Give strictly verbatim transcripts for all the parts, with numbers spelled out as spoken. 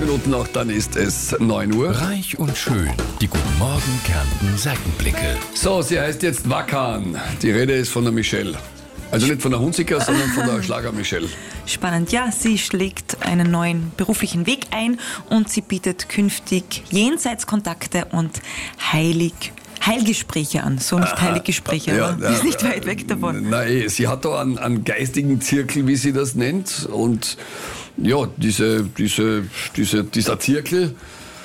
Minuten noch, dann ist es neun Uhr. Reich und schön. Die Guten Morgen Kärnten Seitenblicke. So, sie heißt jetzt Wakan. Die Rede ist von der Michelle. Also nicht von der Hunziker, sondern von der Schlager-Michelle. Spannend, ja. Sie schlägt einen neuen beruflichen Weg ein und sie bietet künftig Jenseitskontakte und heilig Heilgespräche an. So nicht Heiliggespräche, ja, aber ja, ist nicht weit weg davon. Nein, sie hat da einen, einen geistigen Zirkel, wie sie das nennt. Und ja, diese, diese, diese, dieser Zirkel,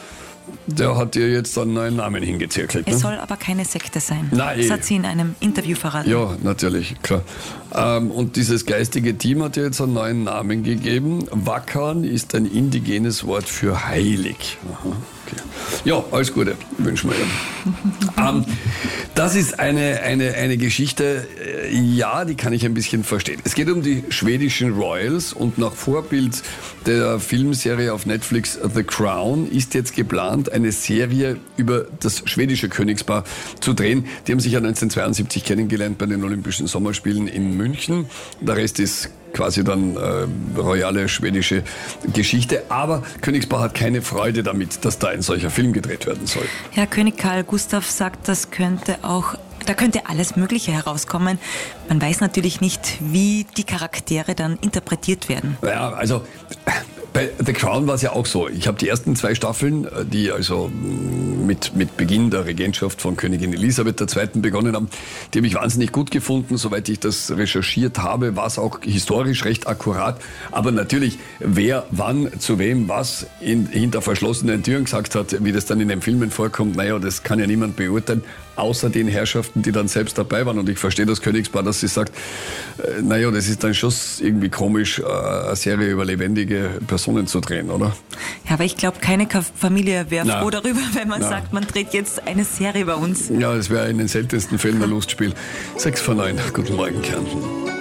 der hat ihr jetzt einen neuen Namen hingezirkelt. Es ne? soll aber keine Sekte sein. Nein. Das hat sie in einem Interview verraten. Ja, natürlich, klar. Ähm, und dieses geistige Team hat ihr jetzt einen neuen Namen gegeben. Wakan ist ein indigenes Wort für heilig. Aha, okay. Ja, alles Gute, wünschen wir ihr. ähm, das ist eine, eine, eine Geschichte, äh, ja, die kann ich ein bisschen verstehen. Es geht um die schwedischen Royals und nach Vorbild der Filmserie auf Netflix The Crown ist jetzt geplant, eine Serie über das schwedische Königspaar zu drehen. Die haben sich ja neunzehnhundertzweiundsiebzig kennengelernt bei den Olympischen Sommerspielen in München. Der Rest ist quasi dann äh, royale schwedische Geschichte. Aber Königspaar hat keine Freude damit, dass da ein solcher Film gedreht werden soll. Herr König Karl Gustav sagt, das könnte auch, da könnte alles Mögliche herauskommen. Man weiß natürlich nicht, wie die Charaktere dann interpretiert werden. Ja, also bei The Crown war es ja auch so. Ich habe die ersten zwei Staffeln, die also mit, mit Beginn der Regentschaft von Königin Elisabeth der Zweiten begonnen haben, die habe ich wahnsinnig gut gefunden. Soweit ich das recherchiert habe, war es auch historisch recht akkurat. Aber natürlich, wer wann zu wem was in, hinter verschlossenen Türen gesagt hat, wie das dann in den Filmen vorkommt, naja, das kann ja niemand beurteilen, außer den Herrschaften, die dann selbst dabei waren. Und ich verstehe das Königspaar, dass sie sagt, äh, naja, das ist dann schon irgendwie komisch, äh, eine Serie über lebendige Personen zu drehen, oder? Ja, aber ich glaube, keine Familie wäre froh darüber, wenn man Na. sagt, man dreht jetzt eine Serie bei uns. Ja, das wäre in den seltensten Fällen ein Lustspiel. sechs vor neun. Guten Morgen, Kärnten.